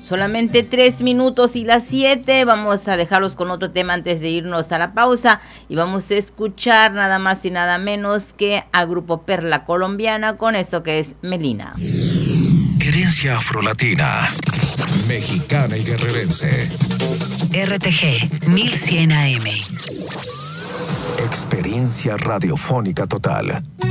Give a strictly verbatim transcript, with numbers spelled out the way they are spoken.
Solamente tres minutos y las siete. Vamos a dejarlos con otro tema antes de irnos a la pausa. Y vamos a escuchar nada más y nada menos que al grupo Perla Colombiana con eso que es Melina. Herencia afrolatina, mexicana y guerrerense. R T G mil cien A M. Experiencia radiofónica total.